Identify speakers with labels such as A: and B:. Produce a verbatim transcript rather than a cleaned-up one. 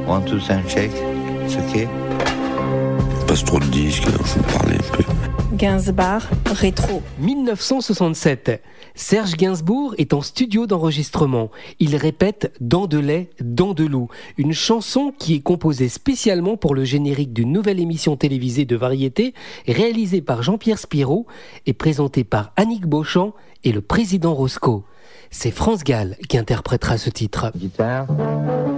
A: One, two, sound check. It's okay.
B: Passe trop de disques, alors je vais parler un peu.
C: Gainsbourg, rétro.
D: dix-neuf cent soixante-sept. Serge Gainsbourg est en studio d'enregistrement. Il répète « Dans de lait, dans de loup », une chanson qui est composée spécialement pour le générique d'une nouvelle émission télévisée de variété réalisée par Jean-Pierre Spiraud et présentée par Annick Beauchamp et le président Roscoe. C'est France Gall qui interprétera ce titre.
A: Guitare.